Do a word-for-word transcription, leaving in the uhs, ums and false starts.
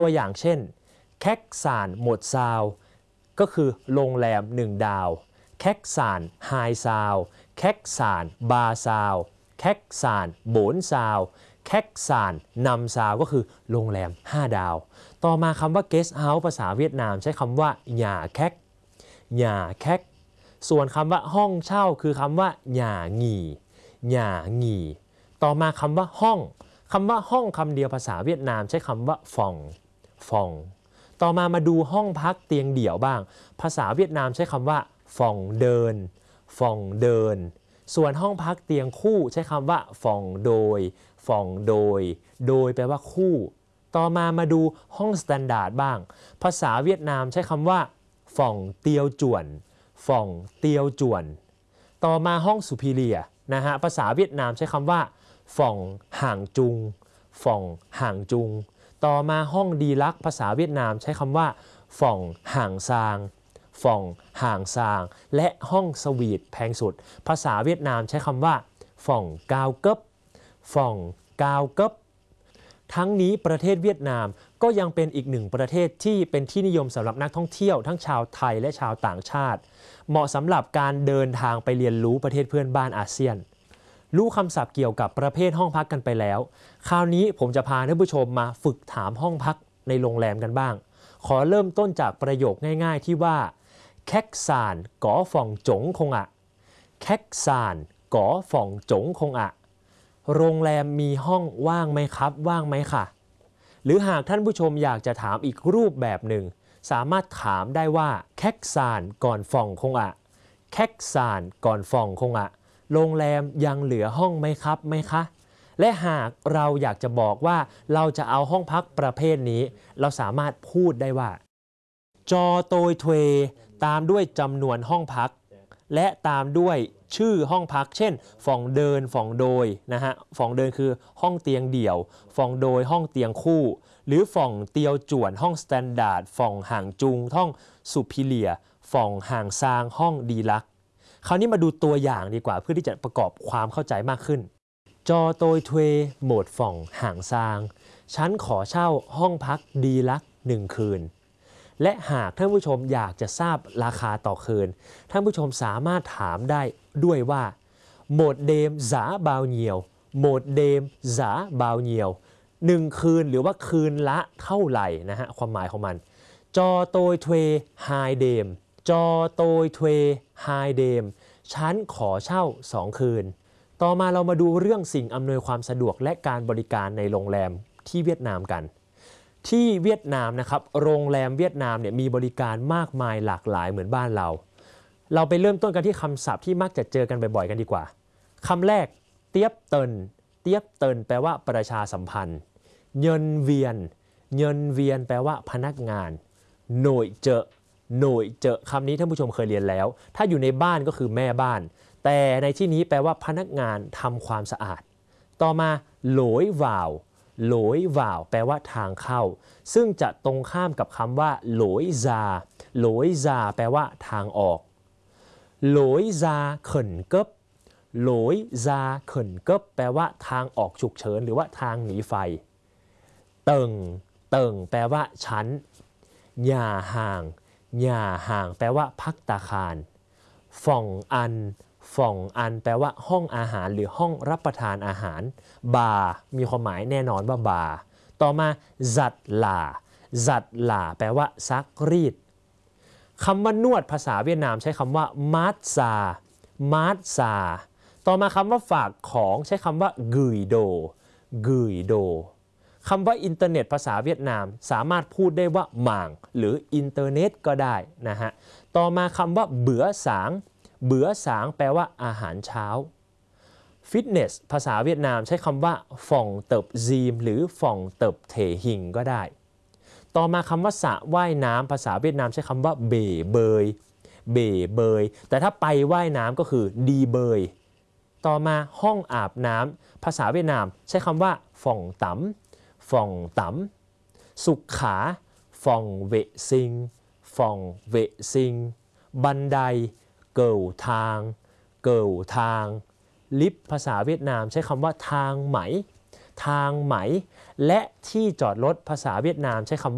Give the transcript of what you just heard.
ตัวอย่างเช่นแคกซานหมดซาวก็คือโรงแรมหนึ่งดาวแคกซานไฮซาวแคกซานบาซาวแคกซานโบนซาวแคกซานนำซาวก็คือโรงแรมห้าดาวต่อมาคำว่า guest house ภาษาเวียดนามใช้คำว่าหย่าแคกหย่าแคกส่วนคำว่าห้องเช่าคือคำว่าหย่าหงี่หย่าหงี่ต่อมาคำว่าห้องคำว่าห้องคำเดียวภาษาเวียดนามใช้คำว่าฟองฟองต่อมามาดูห้องพักเตียงเดี่ยวบ้างภาษาเวียดนามใช้คำว่าฟองเดินฟองเดินส่วนห้องพักเตียงคู่ใช้คำว่าฟองโดยฟองโดยโดยแปลว่าคู่ต่อมามาดูห้องสแตนดาร์ดบ้างภาษาเวียดนามใช้คำว่าฟ่องเตียวจวนฟ่องเตียวจวนต่อมาห้องสุพิเลียนะฮะภาษาเวียดนามใช้คำว่าฟ่องห่างจุงฟ่องห่างจุงต่อมาห้องดีลักภาษาเวียดนามใช้คำว่าฟ่องห่างซางฟ่องห่างซางและห้องสวีทแพงสุดภาษาเวียดนามใช้คำว่าฟ่องกาวเกิบฟ่องกาวเกิบทั้งนี้ประเทศเวียดนามก็ยังเป็นอีกหนึ่งประเทศที่เป็นที่นิยมสำหรับนักท่องเที่ยวทั้งชาวไทยและชาวต่างชาติเหมาะสำหรับการเดินทางไปเรียนรู้ประเทศเพื่อนบ้านอาเซียนรู้คำศัพท์เกี่ยวกับประเภทห้องพักกันไปแล้วคราวนี้ผมจะพาท่านผู้ชมมาฝึกถามห้องพักในโรงแรมกันบ้างขอเริ่มต้นจากประโยคง่ายๆที่ว่าแคกซานก๋อฟ่องจงคงอะแคกซานก๋อฟ่องจงคงอะโรงแรมมีห้องว่างไหมครับว่างไหมค่ะหรือหากท่านผู้ชมอยากจะถามอีกรูปแบบหนึ่งสามารถถามได้ว่าแคกซานก่อนฟ่องคงอะแคกซานก่อนฟ่องคงอะโรงแรมยังเหลือห้องไหมครับไหมคะและหากเราอยากจะบอกว่าเราจะเอาห้องพักประเภทนี้เราสามารถพูดได้ว่าจอโตยเทวตามด้วยจำนวนห้องพักและตามด้วยชื่อห้องพักเช่นฟ่องเดินฟ่องโดยนะฮะฟ่องเดินคือห้องเตียงเดี่ยวฟ่องโดยห้องเตียงคู่หรือฟ่องเตียวจวนห้องสแตนดาร์ดฟ่องห่างจุงห้องสุพิเลียฟ่องห่างซางห้องดีลักคราวนี้มาดูตัวอย่างดีกว่าเพื่อที่จะประกอบความเข้าใจมากขึ้นจอโตยเทวโหมดฟ่องห่างซางฉันขอเช่าห้องพักดีลักหนึ่งคืนและหากท่านผู้ชมอยากจะทราบราคาต่อคืนท่านผู้ชมสามารถถามได้ด้วยว่าโหมดเดมซาบาวเนียวโหมดเดมซาบาวเนียวหนึ่งคืนหรือว่าคืนละเท่าไหร่นะฮะความหมายของมันจอโตยเทวไฮเดมจอโตยเทวไฮเดมฉันขอเช่าสองคืนต่อมาเรามาดูเรื่องสิ่งอำนวยความสะดวกและการบริการในโรงแรมที่เวียดนามกันที่เวียดนามนะครับโรงแรมเวียดนามเนี่ยมีบริการมากมายหลากหลายเหมือนบ้านเราเราไปเริ่มต้นกันที่คำศัพท์ที่มักจะเจอกันบ่อยๆกันดีกว่าคำแรกเตี๊ยบเตินเตี๊ยบเตินแปลว่าประชาสัมพันธ์เยินเวียนเยินเวียนแปลว่าพนักงานหน่วยเจอหน่วยเจอคำนี้ท่านผู้ชมเคยเรียนแล้วถ้าอยู่ในบ้านก็คือแม่บ้านแต่ในที่นี้แปลว่าพนักงานทำความสะอาดต่อมาโหลยวาวโหลยว่าวแปลว่าทางเข้าซึ่งจะตรงข้ามกับคำว่าโหลยซาโหลยซาแปลว่าทางออกโหลยซาเขินเกิบโหลยซาเขินเกิบแปลว่าทางออกฉุกเฉินหรือว่าทางหนีไฟเติงเติงแปลว่าชั้นหย่าห่างหย่าห่างแปลว่าพักตาคารฟ่องอันฟ่องอันแปลว่าห้องอาหารหรือห้องรับประทานอาหารบาร์มีความหมายแน่นอนว่าบาร์ต่อมาจัดหล่าจัดหล่าแปลว่าซักรีดคำว่านวดภาษาเวียดนามใช้คำว่ามาร์ซามาร์ซาต่อมาคำว่าฝากของใช้คำว่ากุยโดกุยโดคำว่าอินเทอร์เน็ตภาษาเวียดนามสามารถพูดได้ว่าหม่างหรืออินเทอร์เน็ตก็ได้นะฮะต่อมาคำว่าเบื่อสางเบื่อสางแปลว่าอาหารเช้าฟิตเนสภาษาเวียดนามใช้คำว่าฟ่องเติบซีมหรือฟ่องเติบเถหิงก็ได้ต่อมาคำว่าสระว่ายน้ำภาษาเวียดนามใช้คำว่าเบ๋เบยเบ๋เบยแต่ถ้าไปว่ายน้ำก็คือดีเบยต่อมาห้องอาบน้ำภาษาเวียดนามใช้คำว่าฟ่องตำฟ่องตำสุขขาฟ่องเวซิงฟ่องเวซิงบันไดเกิวทางเกิวทางลิฟต์ภาษาเวียดนามใช้คำว่าทางไหมทางไหมและที่จอดรถภาษาเวียดนามใช้คำ